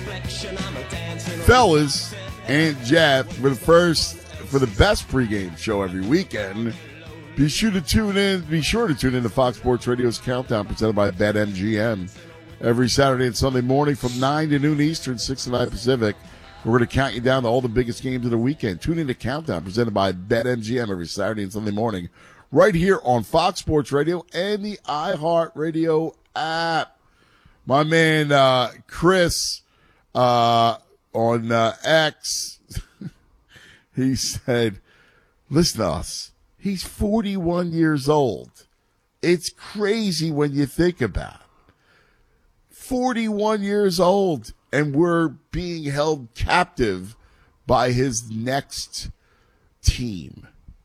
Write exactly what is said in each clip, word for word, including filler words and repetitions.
Fellas and Jeff, for the first, for the best pregame show every weekend, be sure to tune in. Be sure to tune in to Fox Sports Radio's Countdown, presented by BetMGM, every Saturday and Sunday morning from nine to noon Eastern, six to nine Pacific. We're going to count you down to all the biggest games of the weekend. Tune in to Countdown, presented by BetMGM, every Saturday and Sunday morning, right here on Fox Sports Radio and the iHeartRadio app. My man uh, Chris uh, on uh, X, he said, listen to us. He's forty-one years old. It's crazy when you think about it. forty-one years old, and we're being held captive by his next team.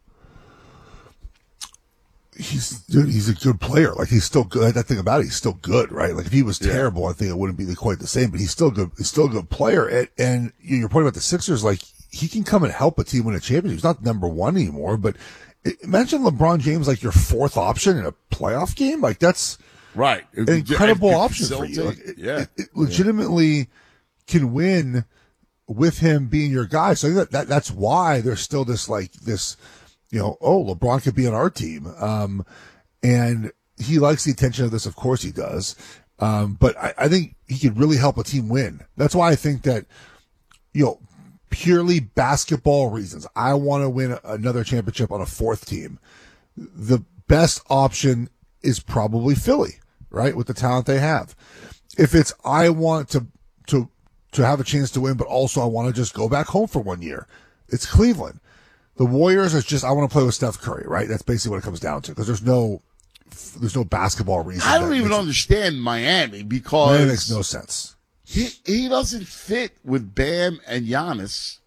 He's dude, he's a good player. Like, he's still good. That thing about it, he's still good, right? Like, if he was Yeah. terrible, I think it wouldn't be quite the same. But he's still good. He's still a good player. And, and your point about the Sixers, like, he can come and help a team win a championship. He's not number one anymore, but imagine LeBron James like your fourth option in a playoff game. Like, that's right, an incredible and, and option for you. Like, it, yeah, it, it legitimately yeah. can win with him being your guy. So that, that that's why there's still this like this, you know, oh, LeBron could be on our team, um, and he likes the attention of this. Of course he does, um, but I, I think he could really help a team win. That's why I think that, you know, purely basketball reasons, I want to win another championship on a fourth team. The best option is probably Philly, right? With the talent they have. If it's, I want to, to, to have a chance to win, but also I want to just go back home for one year, it's Cleveland. The Warriors is just, I want to play with Steph Curry, right? That's basically what it comes down to, because there's no, there's no basketball reason. I don't even makes, understand Miami, because Miami makes no sense. He he doesn't fit with Bam and Giannis.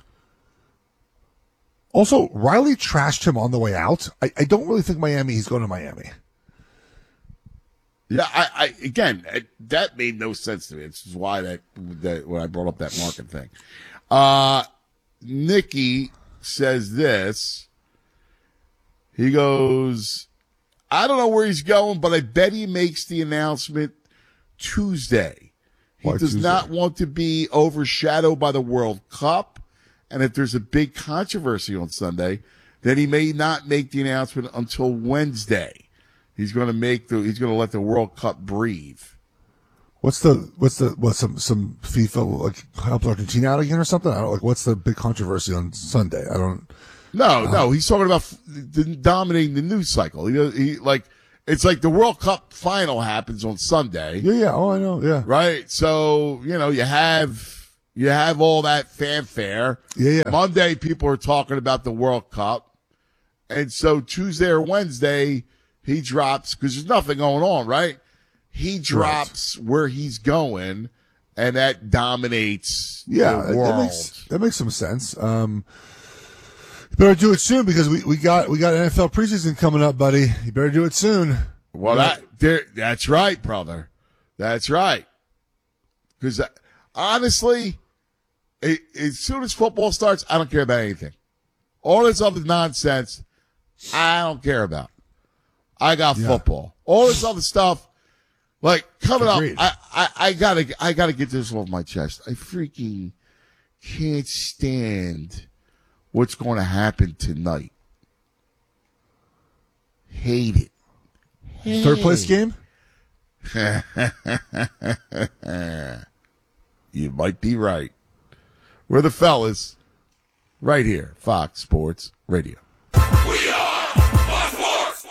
Also, Riley trashed him on the way out. I, I don't really think Miami, he's going to Miami. Yeah, I, I again, that made no sense to me. This is why that, that when I brought up that market thing. Uh, Nikki says this. He goes, I don't know where he's going, but I bet he makes the announcement Tuesday. He Why does Tuesday? not want to be overshadowed by the World Cup. And if there's a big controversy on Sunday, then he may not make the announcement until Wednesday. He's going to make the, he's going to let the World Cup breathe. What's the, what's the, what, some, some FIFA, like, helped Argentina out again or something? I don't, like, what's the big controversy on Sunday? I don't. No, uh, no, he's talking about f- the, dominating the news cycle. He, he, like, it's like the World Cup final happens on Sunday. Yeah, yeah. Oh, I know. Yeah. Right. So, you know, you have, you have all that fanfare. Yeah, yeah. Monday, people are talking about the World Cup. And so Tuesday or Wednesday, he drops, because there's nothing going on, right? He drops right. where he's going, and that dominates yeah, the world. That makes, that makes some sense. Um, you better do it soon, because we, we got we got N F L preseason coming up, buddy. You better do it soon. Well, that there, that's right, brother. That's right. Because honestly, it, as soon as football starts, I don't care about anything. All this other nonsense, I don't care about. I got yeah. football. All this other stuff, like coming Agreed. up, I, I, I gotta, I gotta get this off my chest. I freaking can't stand what's going to happen tonight. Hate it. Hate Third place game? You might be right. We're the fellas right here, Fox Sports Radio. We are Fox Sports.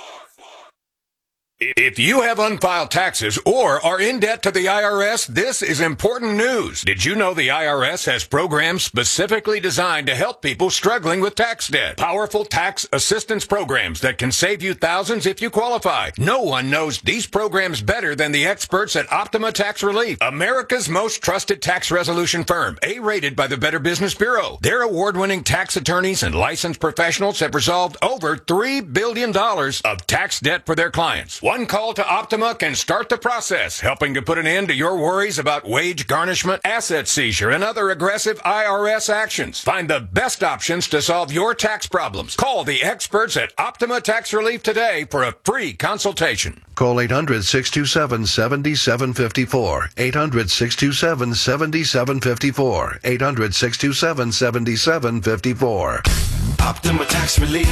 If you have unfiled taxes or are in debt to the I R S, this is important news. Did you know the I R S has programs specifically designed to help people struggling with tax debt? Powerful tax assistance programs that can save you thousands if you qualify. No one knows these programs better than the experts at Optima Tax Relief, America's most trusted tax resolution firm, A-rated by the Better Business Bureau. Their award-winning tax attorneys and licensed professionals have resolved over three billion dollars of tax debt for their clients. One call to Optima can start the process, helping to put an end to your worries about wage garnishment, asset seizure, and other aggressive I R S actions. Find the best options to solve your tax problems. Call the experts at Optima Tax Relief today for a free consultation. Call eight hundred, six two seven, seven seven five four. eight hundred, six two seven, seven seven five four. eight hundred, six two seven, seven seven five four. Optima Tax Relief.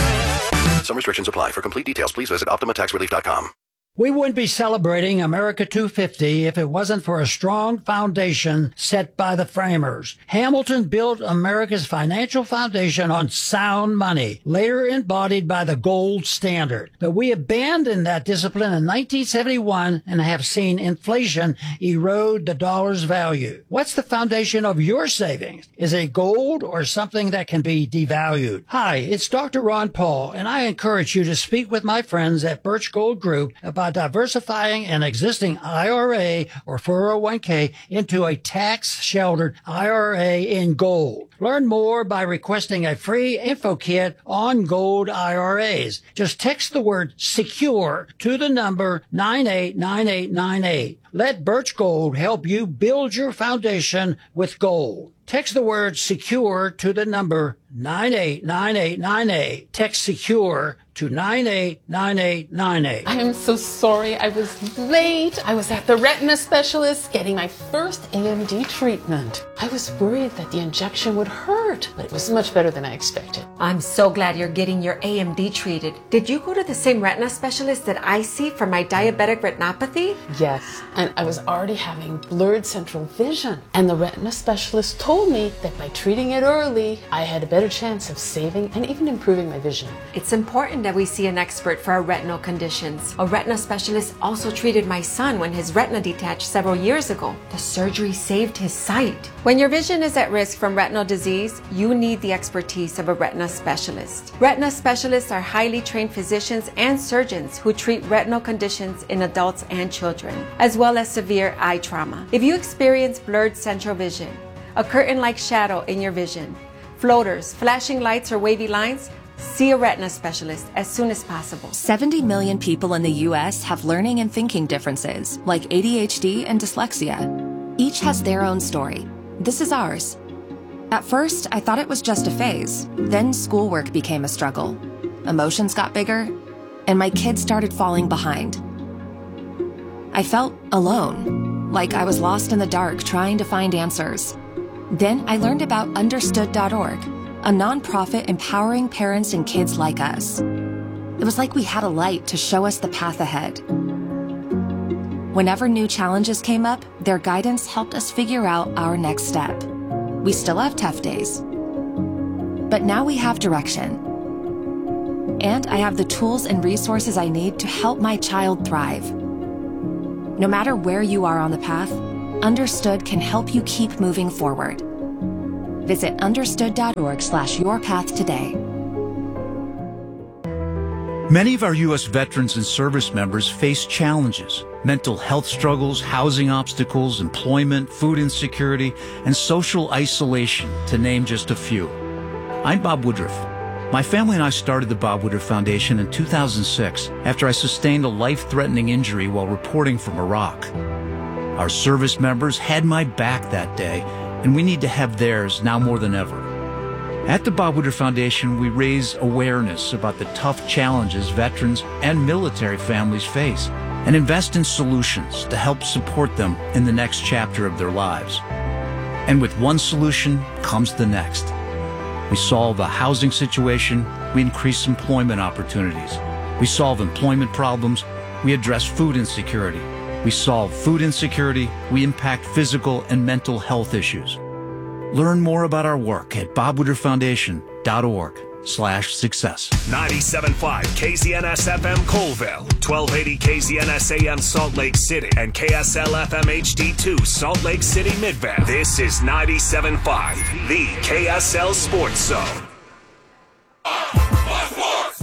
Some restrictions apply. For complete details, please visit optima tax relief dot com. We wouldn't be celebrating America two fifty if it wasn't for a strong foundation set by the framers. Hamilton built America's financial foundation on sound money, later embodied by the gold standard. But we abandoned that discipline in nineteen seventy-one and have seen inflation erode the dollar's value. What's the foundation of your savings? Is it gold or something that can be devalued? Hi, it's Doctor Ron Paul, and I encourage you to speak with my friends at Birch Gold Group about diversifying an existing I R A or four oh one k into a tax-sheltered I R A in gold. Learn more by requesting a free info kit on gold I R As. Just text the word SECURE to the number nine eight nine eight nine eight. Let Birch Gold help you build your foundation with gold. Text the word SECURE to the number nine eight nine eight nine eight. Text SECURE to nine eight nine eight nine eight. I am so sorry I was late. I was at the retina specialist getting my first A M D treatment. I was worried that the injection would hurt, but it was much better than I expected. I'm so glad you're getting your A M D treated. Did you go to the same retina specialist that I see for my diabetic retinopathy? Yes, and I was already having blurred central vision. And the retina specialist told me that by treating it early, I had a better chance of saving and even improving my vision. It's important that we see an expert for our retinal conditions. A retina specialist also treated my son when his retina detached several years ago. The surgery saved his sight. When your vision is at risk from retinal disease, you need the expertise of a retina specialist. Retina specialists are highly trained physicians and surgeons who treat retinal conditions in adults and children, as well as severe eye trauma. If you experience blurred central vision, a curtain-like shadow in your vision, floaters, flashing lights, or wavy lines, see a retina specialist as soon as possible. seventy million people in the U S have learning and thinking differences, like A D H D and dyslexia. Each has their own story. This is ours. At first, I thought it was just a phase. Then schoolwork became a struggle. Emotions got bigger, and my kids started falling behind. I felt alone, like I was lost in the dark trying to find answers. Then I learned about understood dot org, a nonprofit empowering parents and kids like us. It was like we had a light to show us the path ahead. Whenever new challenges came up, their guidance helped us figure out our next step. We still have tough days, but now we have direction. And I have the tools and resources I need to help my child thrive. No matter where you are on the path, Understood can help you keep moving forward. Visit understood dot org slash your path today. Many of our U S veterans and service members face challenges: mental health struggles, housing obstacles, employment, food insecurity, and social isolation, to name just a few. I'm Bob Woodruff. My family and I started the Bob Woodruff Foundation in two thousand six after I sustained a life-threatening injury while reporting from Iraq. Our service members had my back that day, and we need to have theirs now more than ever. At the Bob Woodruff Foundation, we raise awareness about the tough challenges veterans and military families face and invest in solutions to help support them in the next chapter of their lives. And with one solution comes the next. We solve a housing situation, we increase employment opportunities. We solve employment problems, we address food insecurity. We solve food insecurity, we impact physical and mental health issues. Learn more about our work at bob woodruff foundation dot org slash success. ninety-seven point five K Z N S F M Colville, twelve eighty K Z N S A M Salt Lake City, and K S L F M H D two Salt Lake City Midvale. This is ninety-seven point five, the K S L Sports Zone. And here's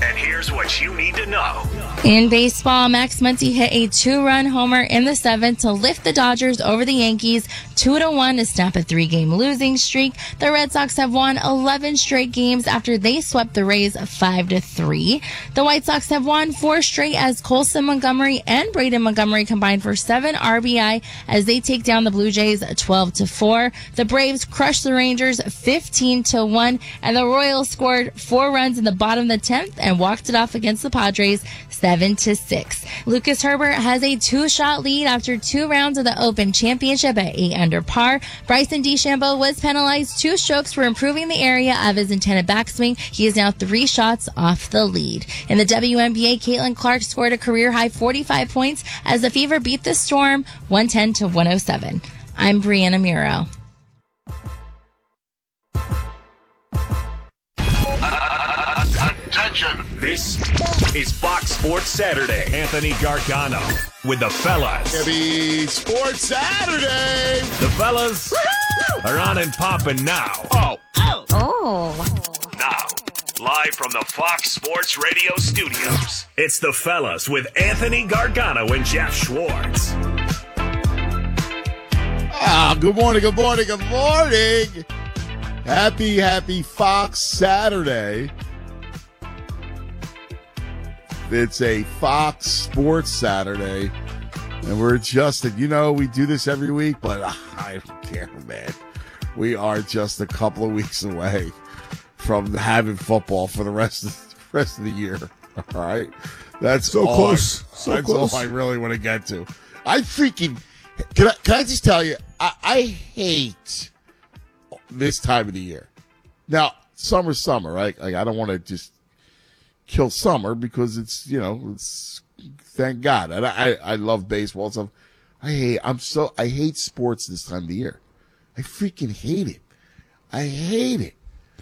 here's what you need to know. In baseball, Max Muncy hit a two-run homer in the seventh to lift the Dodgers over the Yankees two to one to snap a three-game losing streak. The Red Sox have won eleven straight games after they swept the Rays five to three. The White Sox have won four straight as Colson Montgomery and Braden Montgomery combined for seven R B I as they take down the Blue Jays twelve to four. The Braves crushed the Rangers fifteen to one, and the Royals scored four runs in the bottom of the tenth and walked it off against the Padres seven to six. Lucas Herbert has a two-shot lead after two rounds of the Open Championship at eight under par. Bryson DeChambeau was penalized two strokes for improving the area of his intended backswing. He is now three shots off the lead. In the W N B A, Caitlin Clark scored a career-high forty-five points as the Fever beat the Storm one ten to one oh seven. I'm Brianna Muro. Attention! This is Fox Sports Saturday. Anthony Gargano with the fellas. Happy Sports Saturday! The fellas Woo-hoo! Are on and popping now. Oh. Oh. Oh. Now, live from the Fox Sports Radio studios, it's the fellas with Anthony Gargano and Jeff Schwartz. Ah, good morning, good morning, good morning. Happy, happy Fox Saturday. It's a Fox Sports Saturday, and we're adjusted. You know, we do this every week, but uh, I don't care, man. We are just a couple of weeks away from having football for the rest of, rest of the year. All right? That's so all close. I, so that's close. all I really want to get to. I freaking can I, can I just tell you, I, I hate this time of the year. Now, summer's summer, right? Like, I don't want to just kill summer because it's, you know, it's, thank God. And I, I love baseball and stuff. I hate, I'm so, I hate sports this time of the year. I freaking hate it. I hate it.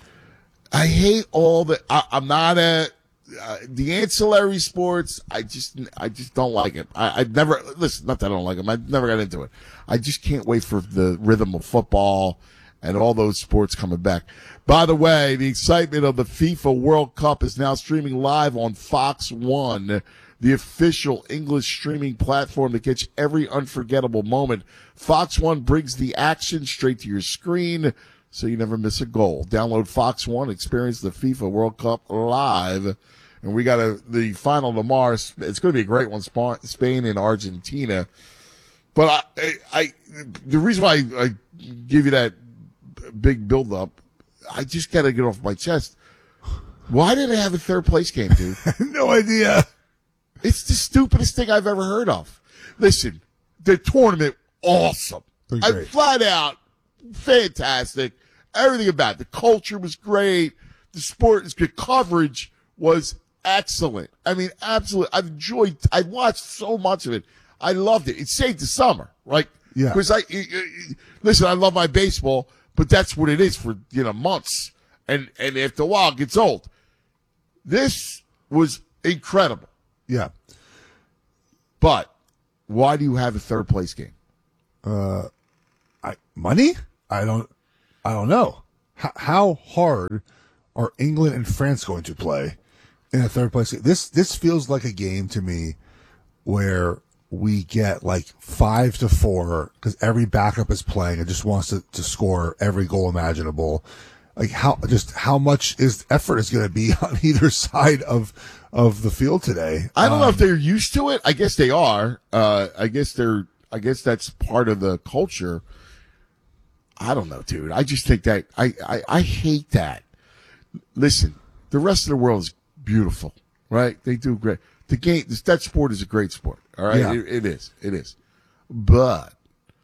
I hate all the, I, I'm not a, uh, the ancillary sports. I just, I just don't like it. I, I never, listen, not that I don't like them. I never got into it. I just can't wait for the rhythm of football and all those sports coming back. By the way, the excitement of the FIFA World Cup is now streaming live on Fox One, the official English streaming platform that gets every unforgettable moment. Fox One brings the action straight to your screen so you never miss a goal. Download Fox One, experience the FIFA World Cup live. And we got a, the final tomorrow. It's going to be a great one, Spain and Argentina. But I, I, the reason why I, I give you that big build-up, I just got to get off my chest. Why did I have a third place game, dude? No idea. It's the stupidest thing I've ever heard of. Listen, the tournament, awesome. I flat out, fantastic. Everything about it. The culture was great. The sport is good. Coverage was excellent. I mean, absolutely. I've enjoyed, I watched so much of it. I loved it. It saved the summer, right? Yeah. Because I, listen, I love my baseball, but that's what it is for, you know, months. And, and after a while, it gets old. This was incredible. Yeah. But why do you have a third place game? Uh, I, money? I don't, I don't know. H- how hard are England and France going to play in a third place game? This, this feels like a game to me where we get like five to four because every backup is playing and just wants to, to score every goal imaginable. Like how, just how much is effort is going to be on either side of, of the field today. I don't um, know if they're used to it. I guess they are. Uh, I guess they're, I guess that's part of the culture. I don't know, dude. I just think that I, I, I hate that. Listen, the rest of the world is beautiful, right? They do great. The game, that sport is a great sport. All right. Yeah. It, it is. It is. But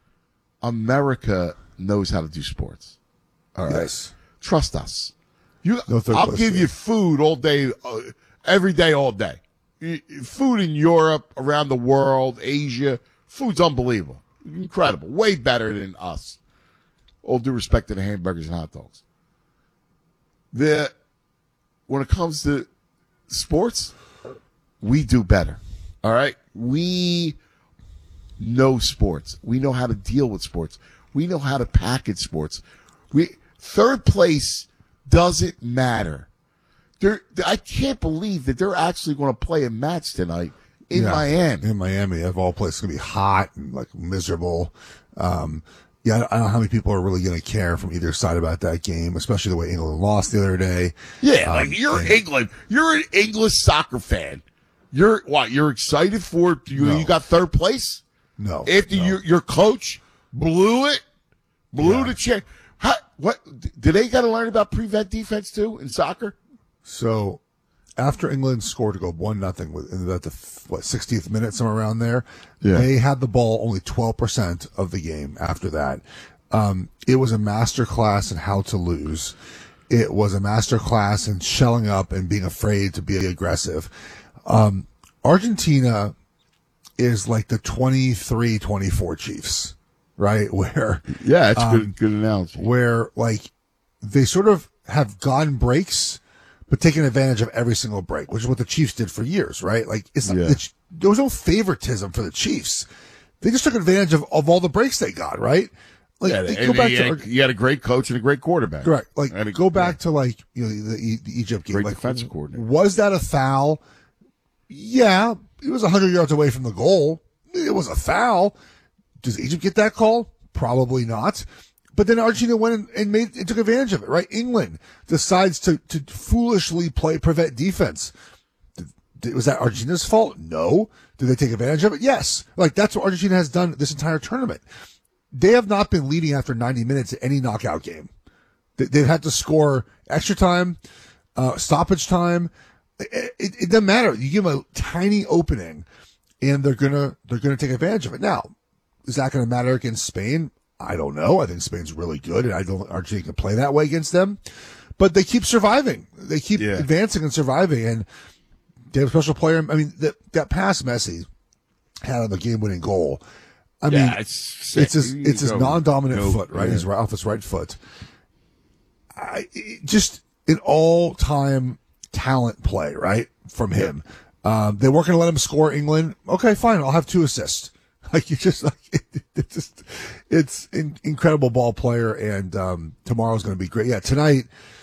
America knows how to do sports. All right. Yes. Trust us. You, No third I'll place give game. you food all day, uh, every day, all day. Y- Food in Europe, around the world, Asia. Food's unbelievable. Incredible. Way better than us. All due respect to the hamburgers and hot dogs. The, when it comes to sports, we do better. All right? We know sports. We know how to deal with sports. We know how to package sports. We, third place doesn't matter. they're, I can't believe that they're actually going to play a match tonight in Yeah, Miami. In Miami, of all places, it's going to be hot and like miserable. Um, yeah, I don't know how many people are really going to care from either side about that game, especially the way England lost the other day. Yeah, Um, like you're and- England. You're an English soccer fan. You're what? You're excited for you? No. You got third place No. after no. your your coach blew it, blew Yeah. the chair. How, what? Do they got to learn about prevent defense too in soccer? So after England scored to go one nothing in about the what sixtieth minute, somewhere around there, Yeah. they had the ball only twelve percent of the game. After that, um, it was a master class in how to lose. It was a master class in shelling up and being afraid to be aggressive. Um, Argentina is like the twenty-three twenty-four Chiefs, right? Where Yeah, that's um, good. Good analogy. where like they sort of have gotten breaks, but taken advantage of every single break, which is what the Chiefs did for years, right? Like it's not, Yeah. it's, there was no favoritism for the Chiefs. They just took advantage of, of all the breaks they got, right? Like Yeah, they and go back you, to had, you had a great coach and a great quarterback. correct. Like And a- go back to like you know the, E- the Egypt game. Great Like, defensive coordinator. Was that a foul? Yeah, it was a hundred yards away from the goal. It was a foul. Does Egypt get that call? Probably not. But then Argentina went and, and made and took advantage of it, right? England decides to to foolishly play prevent defense. Did, did- was that Argentina's fault? No. Did they take advantage of it? Yes. Like that's what Argentina has done this entire tournament. They have not been leading after ninety minutes at any knockout game. They, they've had to score extra time, uh, stoppage time. It, it, it doesn't matter. You give them a tiny opening, and they're gonna they're gonna take advantage of it. Now, is that going to matter against Spain? I don't know. I think Spain's really good, and I don't think Argentina can play that way against them. But they keep surviving. They keep Yeah. advancing and surviving. And they have a special player. I mean, that that pass Messi had on the game-winning goal. I Yeah, mean, it's it's his sick. it's his Go- non-dominant go- foot, right? yeah. His right off his right foot. I it- just an all-time talent play, right, from him. Um, they weren't going to let him score England. Okay, fine. I'll have two assists. Like you just like it, it just it's an incredible ball player, and um, tomorrow's going to be great. Yeah, tonight.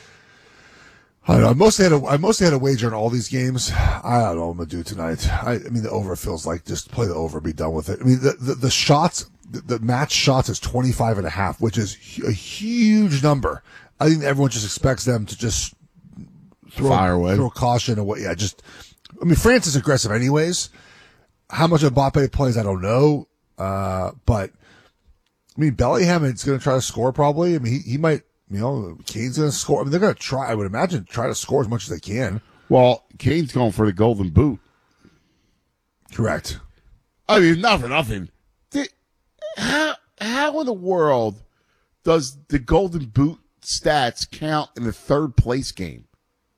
I don't know. I mostly had a I mostly had a wager on all these games. I don't know what I'm gonna do tonight. I, I mean, the over feels like just play the over, be done with it. I mean, the the, the shots, the, the match shots is twenty-five and a half, which is hu- a huge number. I think everyone just expects them to just throw, Fire away. throw caution away. Yeah, just. I mean, France is aggressive anyways. How much Mbappe plays, I don't know. Uh, but I mean, Bellingham is going to try to score probably. I mean, he, he might. You know, Kane's going to score. I mean, they're going to try, I would imagine, try to score as much as they can. Well, Kane's going for the golden boot. Correct. I mean, not for nothing. The- how how in the world does the golden boot stats count in the third place game?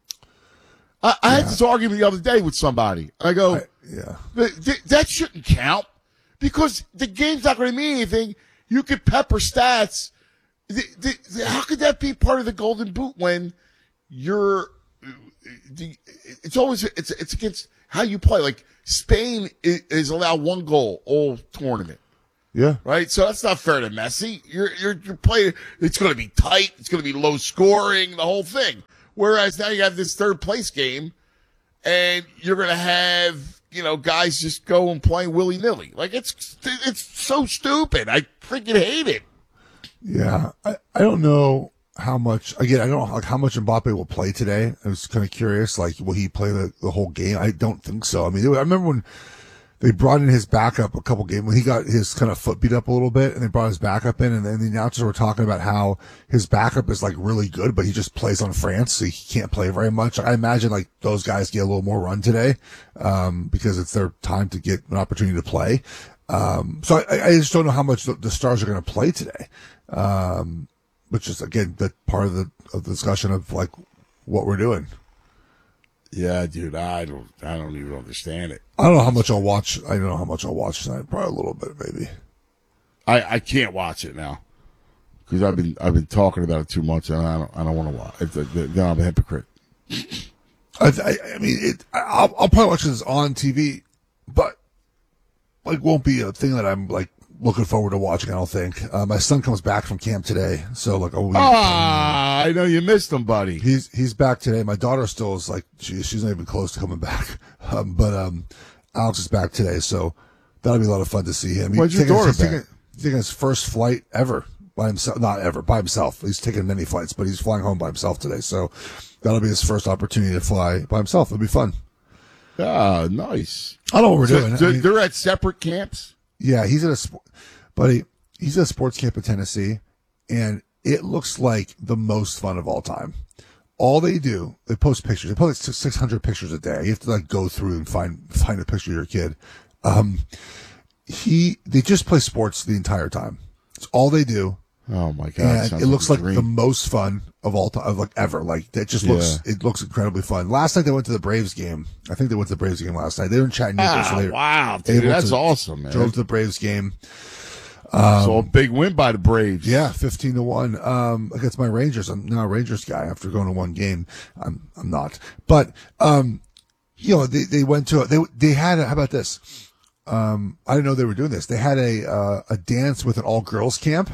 I, I had this argument the other day with somebody. I go, I, yeah. "Th- th- that shouldn't count because the game's not going to mean anything. You could pepper stats. The, the, the, how could that be part of the golden boot when you're? The, it's always it's it's against how you play. Like Spain is, is allowed one goal all tournament, Yeah. right? So that's not fair to Messi. You're you're you're playing. It's going to be tight. It's going to be low scoring. The whole thing. Whereas now you have this third place game, and you're going to have you know guys just go and play willy nilly. Like it's it's so stupid. I freaking hate it. Yeah. I, I don't know how much, again, I don't know like how much Mbappe will play today. I was kind of curious, like, will he play the, the whole game? I don't think so. I mean, I remember when they brought in his backup a couple games, when he got his kind of foot beat up a little bit, and they brought his backup in, and then the announcers were talking about how his backup is, like, really good, but he just plays on France, so he can't play very much. I imagine, like, those guys get a little more run today, um, because it's their time to get an opportunity to play. Um, so I, I just don't know how much the, the stars are going to play today. Um, which is again that part of the of the discussion of like what we're doing. Yeah, dude, I don't, I don't even understand it. I don't know how much I'll watch. I don't know how much I'll watch tonight. Probably a little bit, maybe. I, I can't watch it now because I've been I've been talking about it too much, and I don't I don't want to watch. It's, then I'm a hypocrite. I, I, I mean, it, I'll, I'll probably watch this on T V, but like won't be a thing that I'm like looking forward to watching. I don't think. Uh, my son comes back from camp today, so like I'll be, Ah, I know you missed him, buddy. He's he's back today. My daughter still is like she, she's not even close to coming back. Um, but um, Alex is back today, so that'll be a lot of fun to see him. When's He's your taking, daughter he's taking, back? he's taking his first flight ever by himself. Not ever, by himself. He's taken many flights, but he's flying home by himself today. So that'll be his first opportunity to fly by himself. It'll be fun. Ah, nice. I don't know what we're So, doing. so I mean, they're at separate camps? yeah, he's at a sp- buddy. He's at a sports camp in Tennessee, and it looks like the most fun of all time. All they do, they post pictures. They post like six hundred pictures a day. You have to like go through and find find a picture of your kid. Um, he they just play sports the entire time. It's all they do. Oh my god! And sounds it looks a like dream. the most fun of all time, of like ever. Like that just looks, Yeah. it looks incredibly fun. Last night they went to the Braves game. I think they went to the Braves game last night. They were in Chattanooga. Ah, so they were wow, dude, able that's to- awesome, man. Drove to the Braves game. so a big win by the Braves. Yeah, fifteen to one um, against my Rangers. I'm now a Rangers guy after going to one game. I'm I'm not, but um, you know they they went to a, they they had a, how about this? Um, I didn't know they were doing this. They had a uh, a dance with an all girls camp.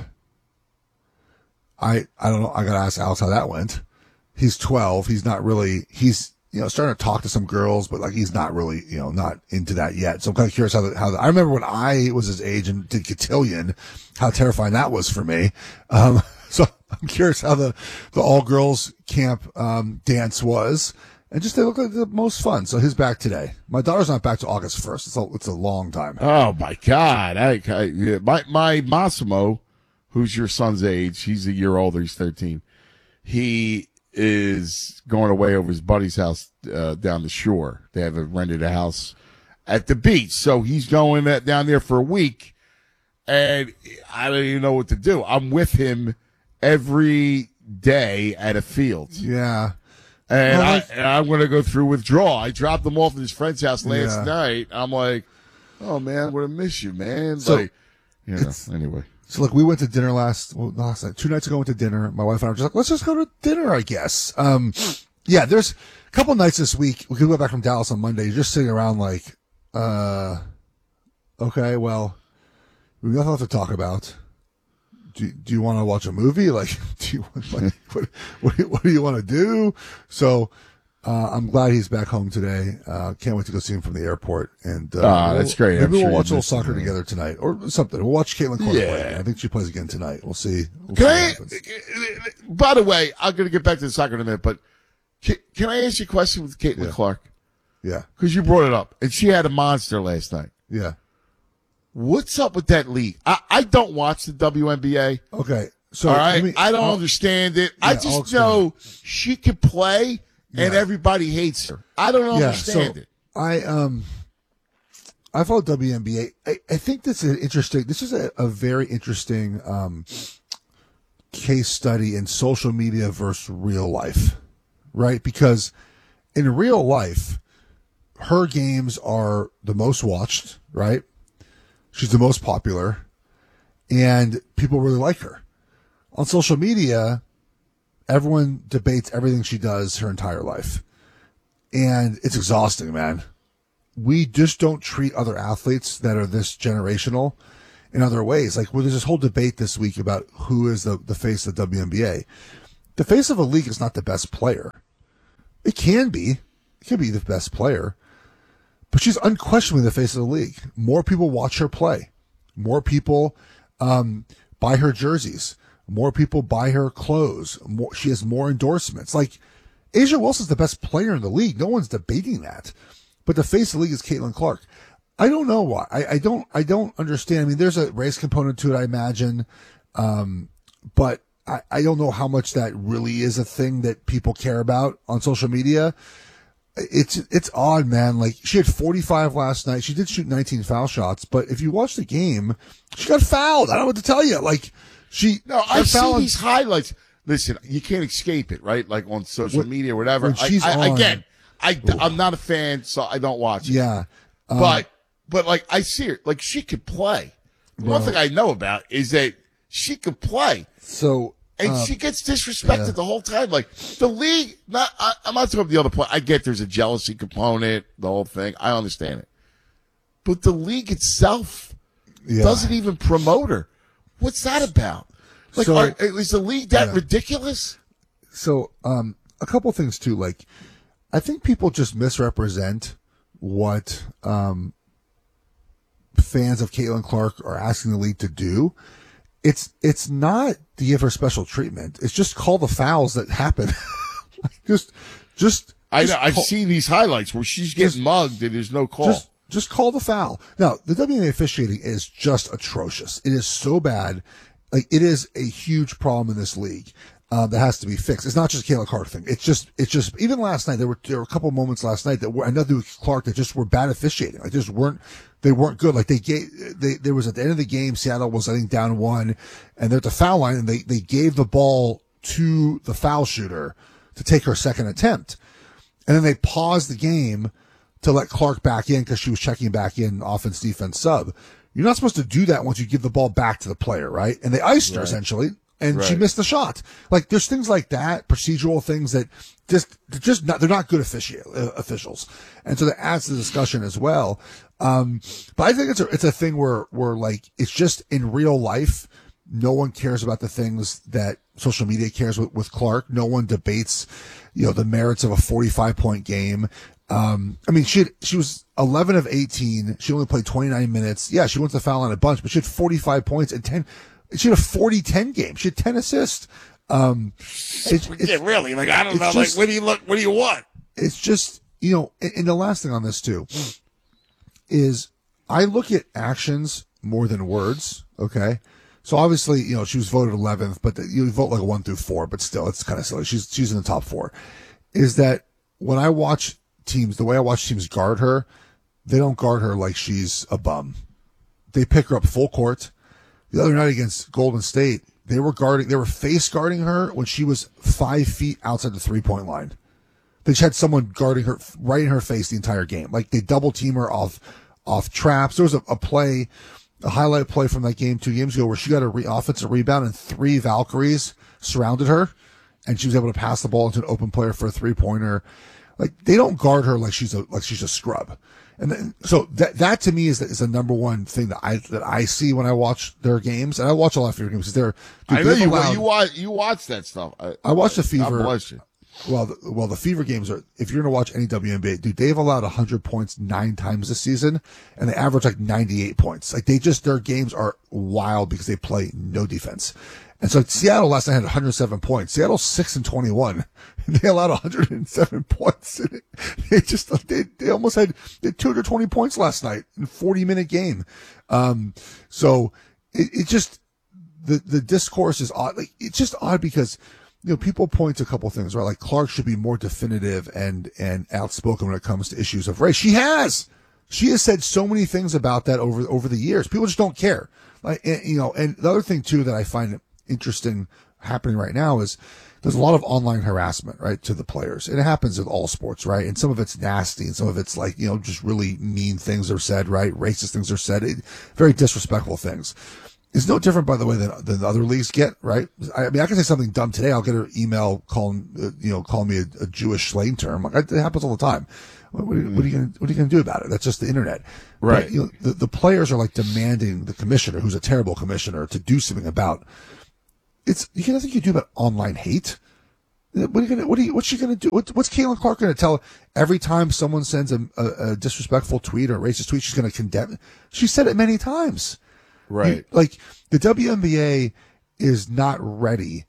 I I don't know. I gotta ask Alex how that went. He's twelve. He's not really. He's you know starting to talk to some girls, but like he's not really you know not into that yet. So I'm kind of curious how the, how the, I remember when I was his age and did cotillion, how terrifying that was for me. Um, so I'm curious how the the all girls camp um, dance was. And just they look like the most fun. So he's back today. My daughter's not back to August first. It's a, it's a long time. Oh my god! I, I yeah, my my Massimo, who's your son's age, he's a year older. He's thirteen. He is going away over his buddy's house uh, down the shore. They have a, rented a house at the beach, so he's going uh, down there for a week. And I don't even know what to do. I'm with him every day at a field. Yeah. And, Well, I, like- and I'm going to go through withdrawal. I dropped him off at his friend's house last Yeah. night. I'm like, oh, man, I'm going to miss you, man. So, like, you know, anyway. So look, we went to dinner last, well, last night, two nights ago, went to dinner. My wife and I were just like, let's just go to dinner, I guess. Um, yeah, there's a couple nights this week. We could go back from Dallas on Monday. You're just sitting around like, uh, okay, well, we have nothing left to talk about. Do, do you want to watch a movie? Like, do you want, like, what, what, do you- what do you want to do? So, uh, I'm glad he's back home today. Uh, can't wait to go see him from the airport. And, uh, Ah, that's great. Maybe I'm we'll sure watch a you little missed him, soccer man. together tonight or something. We'll watch Caitlin Clark Yeah. play. I think she plays again tonight. We'll see. We'll Can see what I, happens. by the way, I'm going to get back to the soccer in a minute, but can, can I ask you a question with Caitlin Yeah. Clark? Yeah. Because you brought it up, and she had a monster last night. Yeah. What's up with that league? I, I don't watch the W N B A. Okay. So, all right, let me- I don't I'll- understand it. I Yeah, I'll just explain. know she can play, and Yeah. everybody hates her. I don't understand so it. I um I follow W N B A. I, I think this is interesting. This is a, a very interesting um case study in social media versus real life, right? Because in real life, her games are the most watched, right? She's the most popular, and people really like her. On social media, everyone debates everything she does her entire life. And it's exhausting, man. We just don't treat other athletes that are this generational in other ways. Like, well, there's this whole debate this week about who is the, the face of the W N B A. The face of a league is not the best player. It can be. It can be the best player. But she's unquestionably the face of the league. More people watch her play. More people um, buy her jerseys. More people buy her clothes. More, she has more endorsements. Like, Asia Wilson's the best player in the league. No one's debating that. But the face of the league is Caitlin Clark. I don't know why. I, I don't. I don't understand. I mean, there's a race component to it, I imagine, um, but I, I don't know how much that really is a thing that people care about on social media. It's it's odd, man. Like, she had forty-five last night. She did shoot nineteen foul shots, but if you watch the game, she got fouled. I don't know what to tell you. Like, she No, I her see foul- these highlights. Listen, you can't escape it, right? Like on social When- media or whatever. when she's I, I, on- again, I, I'm not a fan, so I don't watch it. Yeah, um, But, but like, I see her. Like, she could play. One Well- thing I know about is that she could play. so And uh, she gets disrespected yeah. the whole time. Like, the league, not, I, I'm not talking about the other play. I get there's a jealousy component, the whole thing. I understand it. But the league itself yeah. doesn't even promote her. What's that about? Like, So- are, is the league that Yeah. ridiculous? so um, a couple things too. Like, I think people just misrepresent what um, fans of Caitlin Clark are asking the league to do. It's it's not to give her special treatment. It's just call the fouls that happen. like just just. I know. Just I've call, seen these highlights where she's getting just, mugged and there's no call. Just, just call the foul. Now, the W N B A officiating is just atrocious. It is so bad. Like, it is a huge problem in this league uh, that has to be fixed. It's not just a Caitlin Clark thing. It's just, it's just, even last night, there were, there were a couple of moments last night that were, I know there was Clark that just were bad officiating. Like, just weren't, they weren't good. Like, they gave, they, there was at the end of the game, Seattle was, I think, down one, and they're at the foul line, and they, they gave the ball to the foul shooter to take her second attempt. And then they paused the game to let Clark back in because she was checking back in offense, defense, sub. You're not supposed to do that once you give the ball back to the player, right? And they iced her right. essentially, and right. she missed the shot. Like, there's things like that, procedural things that just, they're just not, they're not good offici- uh, officials. And so that adds to the discussion as well. Um, but I think it's a, it's a thing where, where like, it's just in real life, no one cares about the things that social media cares with, with Clark. No one debates, you know, the merits of a forty-five point game. Um, I mean, she had, she was eleven of eighteen. She only played twenty-nine minutes. Yeah, she went to the foul line a bunch, but she had forty-five points and ten. She had a forty ten game. She had ten assists. Um, it's, it's, yeah, really? Like, I don't know. Just, like, what do you look? What do you want? It's just, you know, and, and the last thing on this too is I look at actions more than words. Okay. So obviously, you know, she was voted eleventh, but the, you vote like a one through four, but still, it's kind of silly. She's, she's in the top four. Is that when I watch teams, the way I watch teams guard her, they don't guard her like she's a bum. They pick her up full court. The other night against Golden State, they were guarding, they were face guarding her when she was five feet outside the three point line. They just had someone guarding her right in her face the entire game. Like, they double team her off, off traps. There was a, a play, a highlight play from that game two games ago where she got a re- offensive rebound and three Valkyries surrounded her and she was able to pass the ball into an open player for a three pointer. Like, they don't guard her like she's a, like she's a scrub. And then, so that, that to me is the, is the number one thing that I, that I see when I watch their games. And I watch a lot of Fever games because they're, dude, I know you, allowed, you watch, you watch that stuff. I, I watch the Fever. God bless you. Well, the, well, the Fever games are, if you're going to watch any W N B A, dude, they've allowed one hundred points nine times this season, and they average like ninety-eight points. Like, they just, their games are wild because they play no defense. And so Seattle last night had one hundred seven points. Seattle's six and twenty-one. They allowed one hundred seven points. They just, they, they almost had, they had two hundred twenty points last night in a forty minute game. Um, so it, it just, the, the discourse is odd. Like, it's just odd because, you know, people point to a couple of things, right? Like, Clark should be more definitive and, and outspoken when it comes to issues of race. She has. She has said so many things about that over, over the years. People just don't care. Like, and, you know, and the other thing too that I find interesting happening right now is there's a lot of online harassment, right, to the players. And it happens with all sports, right? And some of it's nasty and some of it's like, you know, just really mean things are said, right? Racist things are said, it, very disrespectful things. It's no different, by the way, than, than the other leagues get, right? I mean, I can say something dumb today. I'll get an email calling, uh, you know, calling me a, a Jewish slang term. Like, it happens all the time. What, what, what are you going to, what are you going to do about it? That's just the internet. Right. But, you know, the, the players are like demanding the commissioner, who's a terrible commissioner, to do something about. It's, you can, nothing you can do about online hate. What are you gonna, what are you, what's she gonna do? What, what's Caitlin Clark gonna tell every time someone sends a, a, a disrespectful tweet or a racist tweet? She's gonna condemn. She said it many times. Right. You, like, the W N B A is not ready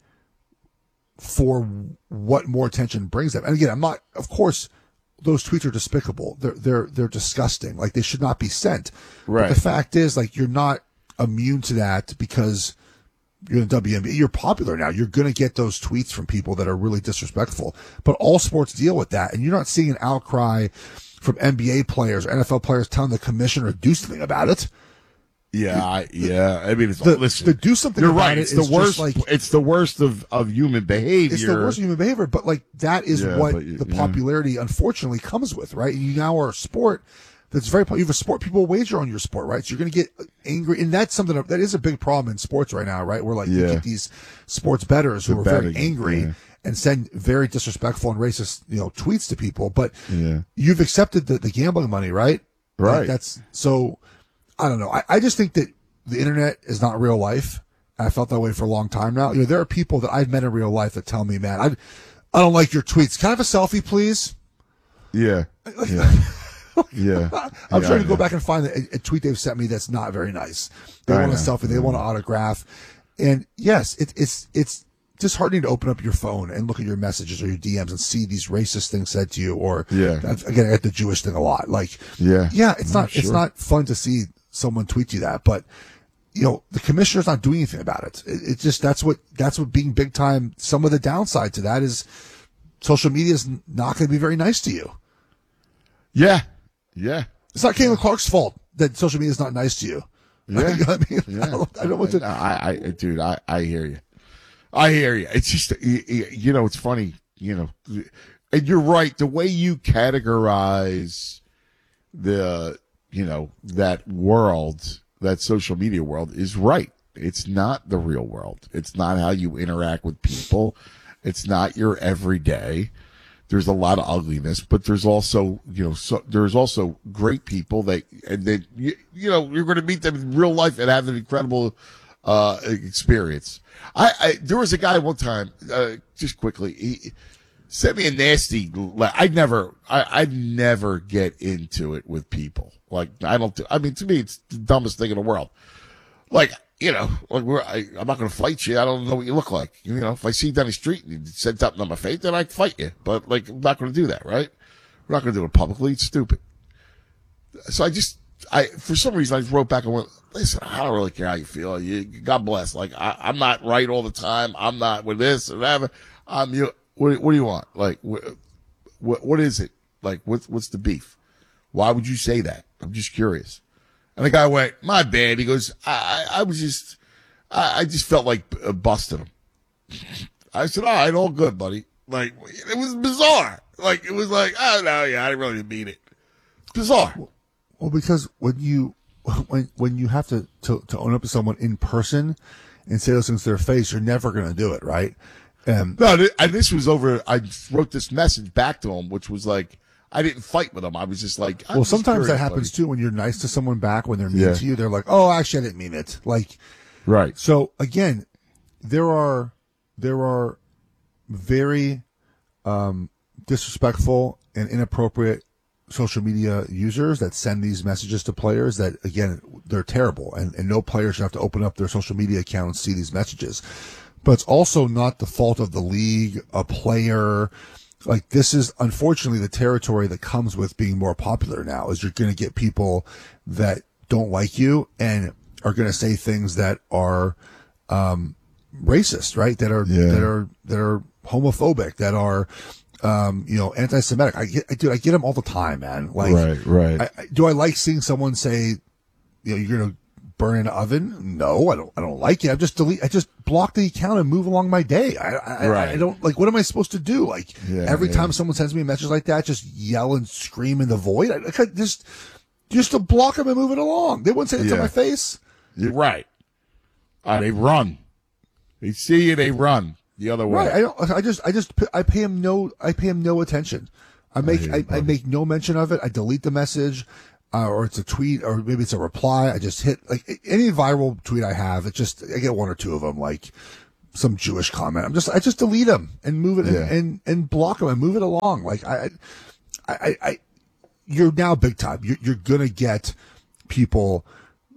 for what more attention brings them. And again, I'm not, of course, those tweets are despicable. They're, they're, they're disgusting. Like, they should not be sent. Right. But the fact is, like, you're not immune to that because you're in the W N B A. You're popular now. You're going to get those tweets from people that are really disrespectful. But all sports deal with that. And you're not seeing an outcry from N B A players or N F L players telling the commissioner to do something about it. Yeah, I, yeah. I mean, it's the, listen. To do something you're about right. it It's the is worst. Like, it's the worst of, of human behavior. It's the worst of human behavior. But like, that is yeah, what you, the yeah. popularity unfortunately comes with, right? You now are a sport that's very, you have a sport, people wager on your sport, right? So you're going to get angry. And that's something that is a big problem in sports right now, right? Where like yeah. you get these sports bettors who the are betting, very angry yeah. and send very disrespectful and racist, you know, tweets to people. But yeah. you've accepted the, the gambling money, right? Right. Like, that's so, I don't know. I, I just think that the internet is not real life. I felt that way for a long time now. You know, there are people that I've met in real life that tell me, man, I, I don't like your tweets. Can I have a selfie, please? Yeah. Yeah. Yeah. I'm yeah, trying to go yeah. back and find a, a tweet they've sent me that's not very nice. They I want a know. selfie. They want an autograph. And yes, it, it's, it's disheartening to open up your phone and look at your messages or your D Ms and see these racist things said to you. Or Yeah. again, I get the Jewish thing a lot. Like, Yeah. yeah, it's Yeah, not, it's sure. not fun to see someone tweet you that, but you know, the commissioner's not doing anything about it. It, it just, that's what, that's what being big time. Some of the downside to that is social media is not going to be very nice to you. Yeah. Yeah. It's not Caitlin Clark's fault that social media is not nice to you. Yeah. You know what I mean? Yeah. I don't, I don't know what to. No, I, I, dude, I, I hear you. I hear you. It's just, you, you know, it's funny, you know, and you're right. The way you categorize the, you know, that world, that social media world is right. It's not the real world. It's not how you interact with people. It's not your everyday. There's a lot of ugliness, but there's also, you know, so, there's also great people that, and then, you, you know, you're going to meet them in real life and have an incredible, uh, experience. I, I, there was a guy one time, uh, just quickly, he sent me a nasty, I never, I, I never get into it with people. Like, I don't, I mean, to me, it's the dumbest thing in the world. Like, you know, like we're, I, I'm not going to fight you. I don't know what you look like. You know, if I see you down the street and you said something on my face, then I'd fight you. But like, I'm not going to do that, right? We're not going to do it publicly. It's stupid. So I just, I, for some reason, I just wrote back and went, listen, I don't really care how you feel. You, God bless. Like, I, I'm not right all the time. I'm not with this or whatever. I'm you. What, what do you want? Like, what, what, what is it? Like, what's, what's the beef? Why would you say that? I'm just curious. And the guy went, my bad. He goes, I, I, I was just, I, I just felt like uh, busting him. I said, all right, all good, buddy. Like, it was bizarre. Like, it was like, oh, no, yeah, I didn't really mean it. Bizarre. Well, because when you, when, when you have to, to, to own up to someone in person and say those things to their face, you're never going to do it, right? Um, no, th- and this was over, I wrote this message back to him, which was like, I didn't fight with him. I was just like, I'm well, just sometimes that curious, happens buddy. too when you're nice to someone back when they're mean Yeah. to you. They're like, "Oh, actually, I didn't mean it." Like, right. So again, there are there are very um, disrespectful and inappropriate social media users that send these messages to players. That again, they're terrible, and, and no player should have to open up their social media account and see these messages. But it's also not the fault of the league, a player. Like, this is unfortunately the territory that comes with being more popular now, is you're going to get people that don't like you and are going to say things that are, um, racist, right? That are, Yeah. that are, that are homophobic, that are, um, you know, anti-Semitic. I get, I do, I get them all the time, man. Like, Right, right. I, I, do I like seeing someone say, you know, you're going to burn an oven? No, I don't, I don't like it. I just delete, I just block the account and move along my day. I, I, Right. I don't, like, what am I supposed to do? Like, Yeah, every yeah. time someone sends me a message like that, just yell and scream in the void. I, I could just, just to block them and move it along. They wouldn't say it to Yeah. my face. You're right. Uh, they run. They see you, they run the other way. Right. I don't, I just, I just, I pay him no, I pay him no attention. I make, hear I, you, I make no mention of it. I delete the message. Uh, or it's a tweet, or maybe it's a reply. I just hit, like, any viral tweet I have, it just, I get one or two of them, like some Jewish comment. I'm just, I just delete them and move it and, Yeah. and, and block them and move it along. Like, I, I, I, I you're now big time. You're, you're gonna get people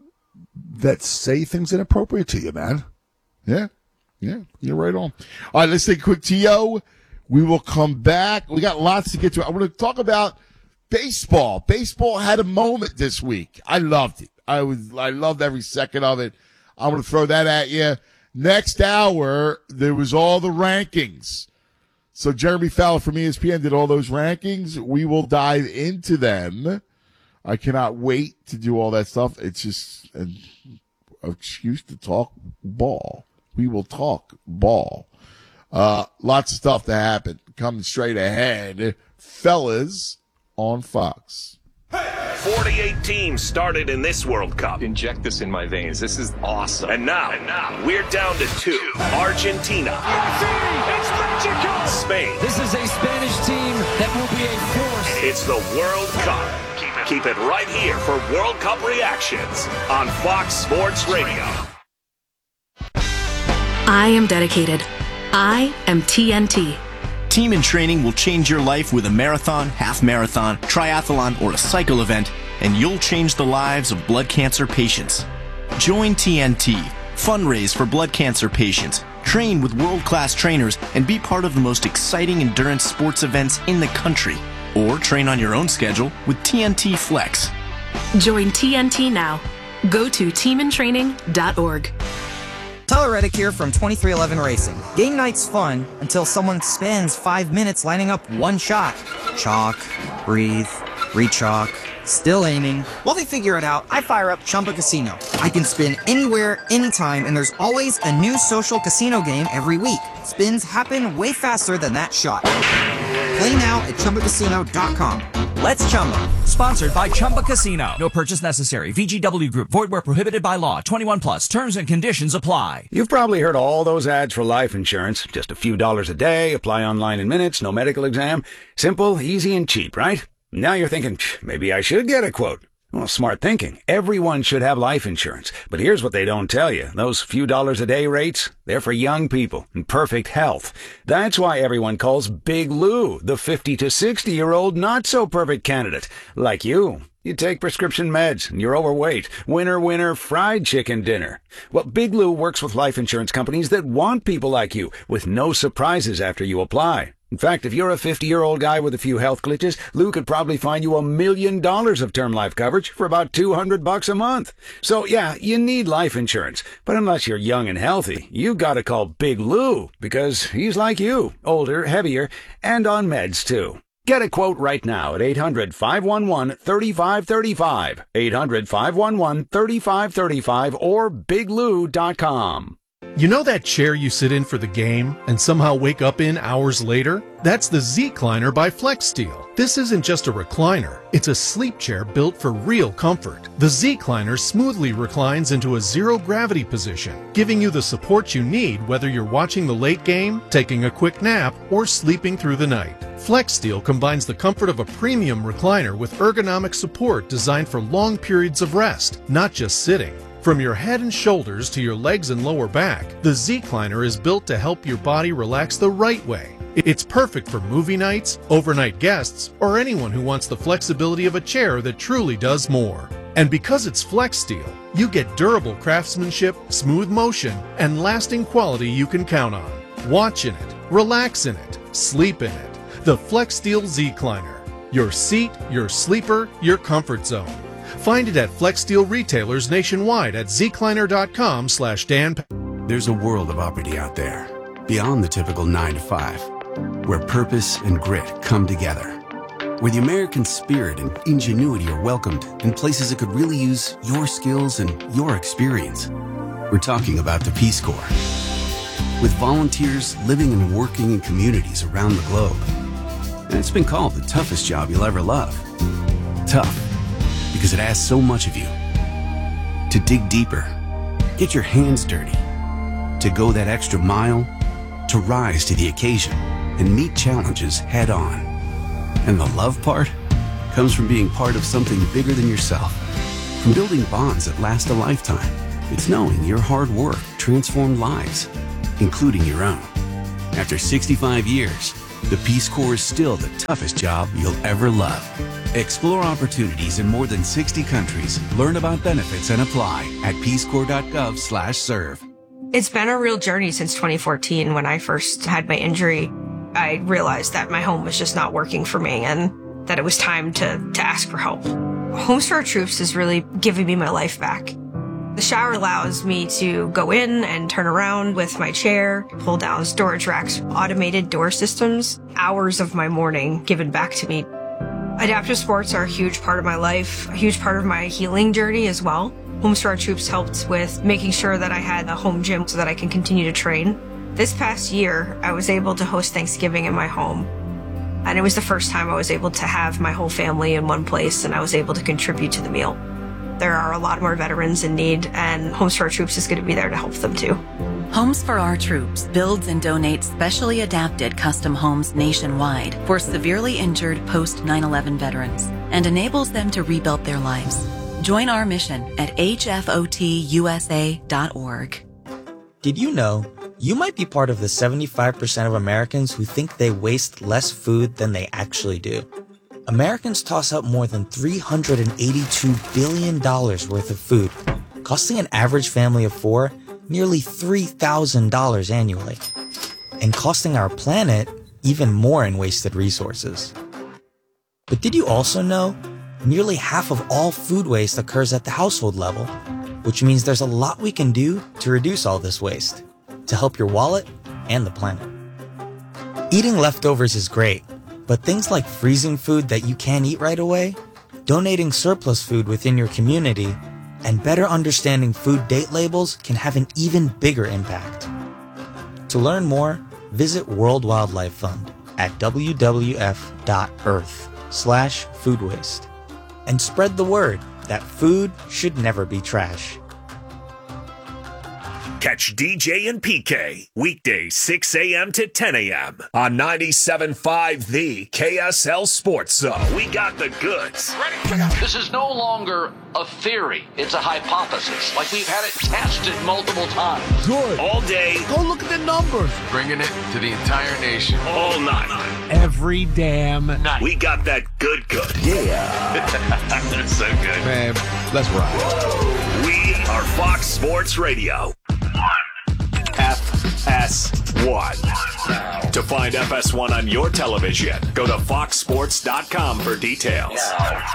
that say things inappropriate to you, man. Yeah. Yeah. You're right on. All right, let's take a quick T O. We will come back. We got lots to get to. I want to talk about baseball. Baseball had a moment this week. I loved it. I was, I loved every second of it. I'm going to throw that at you. Next hour, there was all the rankings. So Jeremy Fowler from E S P N did all those rankings. We will dive into them. I cannot wait to do all that stuff. It's just an excuse to talk ball. We will talk ball. Uh, lots of stuff to happen coming straight ahead. Fellas on Fox. forty-eight teams started in this World Cup. Inject this in my veins. This is awesome. And now, and now we're down to two. Argentina. It's magical! Spain. This is a Spanish team that will be a force. It's the World Cup. Keep it, keep it right here for World Cup reactions on Fox Sports Radio. I am dedicated. I am T N T. Team in Training will change your life with a marathon, half marathon, triathlon, or a cycle event, and you'll change the lives of blood cancer patients. Join T N T, fundraise for blood cancer patients, train with world-class trainers, and be part of the most exciting endurance sports events in the country. Or train on your own schedule with T N T Flex. Join T N T now. Go to team in training dot org. Tyler Reddick here from twenty-three eleven Racing. Game night's fun until someone spends five minutes lining up one shot. Chalk, breathe, re-chalk, still aiming. While they figure it out, I fire up Chumba Casino. I can spin anywhere, anytime, and there's always a new social casino game every week. Spins happen way faster than that shot. Play now at chumba casino dot com. Let's Chumba. Sponsored by Chumba Casino. No purchase necessary. V G W Group. Void where prohibited by law. twenty-one plus. Terms and conditions apply. You've probably heard all those ads for life insurance. Just a few dollars a day. Apply online in minutes. No medical exam. Simple, easy, and cheap, right? Now you're thinking, maybe I should get a quote. Well, smart thinking. Everyone should have life insurance. But here's what they don't tell you. Those few dollars a day rates, they're for young people in perfect health. That's why everyone calls Big Lou the fifty to sixty-year-old not-so-perfect candidate. Like you. You take prescription meds and you're overweight. Winner, winner, fried chicken dinner. Well, Big Lou works with life insurance companies that want people like you, with no surprises after you apply. In fact, if you're a fifty-year-old guy with a few health glitches, Lou could probably find you a million dollars of term life coverage for about two hundred bucks a month. So yeah, you need life insurance. But unless you're young and healthy, you gotta call Big Lou, because he's like you, older, heavier, and on meds too. Get a quote right now at eight hundred, five one one, three five three five, eight hundred, five one one, three five three five, or big lou dot com. You know that chair you sit in for the game and somehow wake up in hours later? That's the Z-Cliner by FlexSteel. This isn't just a recliner, it's a sleep chair built for real comfort. The Z-Cliner smoothly reclines into a zero-gravity position, giving you the support you need whether you're watching the late game, taking a quick nap, or sleeping through the night. FlexSteel combines the comfort of a premium recliner with ergonomic support designed for long periods of rest, not just sitting. From your head and shoulders to your legs and lower back, the Z-Cliner is built to help your body relax the right way. It's perfect for movie nights, overnight guests, or anyone who wants the flexibility of a chair that truly does more. And because it's FlexSteel, you get durable craftsmanship, smooth motion, and lasting quality you can count on. Watch in it, relax in it, sleep in it. The FlexSteel Z-Cliner. Your seat, your sleeper, your comfort zone. Find it at FlexSteel retailers nationwide at zcliner.com slash Dan. There's a world of uppity out there, beyond the typical nine to five, where purpose and grit come together, where the American spirit and ingenuity are welcomed in places that could really use your skills and your experience. We're talking about the Peace Corps. With volunteers living and working in communities around the globe. And it's been called the toughest job you'll ever love. Tough. Because it asks so much of you. To dig deeper, get your hands dirty, to go that extra mile, to rise to the occasion and meet challenges head on. And the love part comes from being part of something bigger than yourself, from building bonds that last a lifetime. It's knowing your hard work transformed lives, including your own. After sixty-five years, the Peace Corps is still the toughest job you'll ever love. Explore opportunities in more than sixty countries. Learn about benefits and apply at peacecorps.gov slash serve. It's been a real journey since twenty fourteen. When I first had my injury, I realized that my home was just not working for me and that it was time to, to ask for help. Homes for Our Troops is really giving me my life back. The shower allows me to go in and turn around with my chair, pull down storage racks, automated door systems, hours of my morning given back to me. Adaptive sports are a huge part of my life, a huge part of my healing journey as well. Homes for Our Troops helped with making sure that I had a home gym so that I can continue to train. This past year, I was able to host Thanksgiving in my home. And it was the first time I was able to have my whole family in one place and I was able to contribute to the meal. There are a lot more veterans in need, and Homes for Our Troops is going to be there to help them too. Homes for Our Troops builds and donates specially adapted custom homes nationwide for severely injured post nine eleven veterans and enables them to rebuild their lives. Join our mission at h f o t u s a dot org. Did you know You might be part of the seventy-five percent of Americans who think they waste less food than they actually do. Americans toss out more than three hundred eighty-two billion dollars worth of food, costing an average family of four nearly three thousand dollars annually, and costing our planet even more in wasted resources. But did you also know nearly half of all food waste occurs at the household level, which means there's a lot we can do to reduce all this waste, to help your wallet and the planet. Eating leftovers is great, but things like freezing food that you can't eat right away, donating surplus food within your community, and better understanding food date labels can have an even bigger impact. To learn more, visit World Wildlife Fund at w w f dot earth slash food waste and spread the word that food should never be trash. Catch D J and P K weekdays six a.m. to ten a.m. on ninety-seven point five The K S L Sports Zone. We got the goods. This is no longer a theory. It's a hypothesis. Like we've had it tested multiple times. Good. All day. Go look at the numbers. Bringing it to the entire nation. All night. Every damn night. We got that good good. Yeah. That's so good. Man, let's ride. We are Fox Sports Radio. F S one. To find F S one on your television, go to fox sports dot com for details.